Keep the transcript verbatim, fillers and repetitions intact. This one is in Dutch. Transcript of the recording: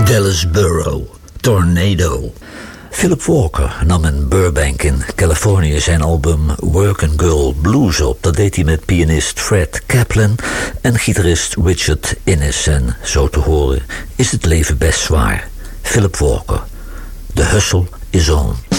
Dallas Burrow, Tornado. Philip Walker nam in Burbank in Californië zijn album Work and Girl Blues op. Dat deed hij met pianist Fred Kaplan en gitarist Richard Innes. En zo te horen is het leven best zwaar. Philip Walker, The Hustle is On.